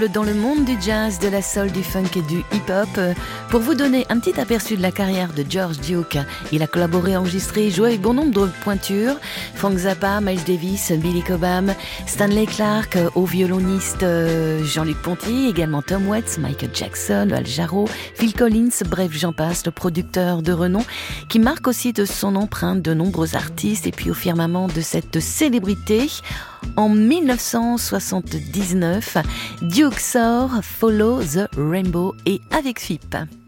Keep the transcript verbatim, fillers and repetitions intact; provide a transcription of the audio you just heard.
Dans le monde du jazz, de la soul, du funk et du hip-hop. Pour vous donner un petit aperçu de la carrière de George Duke, il a collaboré, enregistré et joué avec bon nombre de pointures. Frank Zappa, Miles Davis, Billy Cobham, Stanley Clarke, au violoniste Jean-Luc Ponty, également Tom Waits, Michael Jackson, Al Jarreau, Phil Collins, bref j'en passe, le producteur de renom qui marque aussi de son empreinte de nombreux artistes et puis au firmament de cette célébrité. En dix-neuf cent soixante-dix-neuf, Duke sort Follow the Rainbow et avec F I P.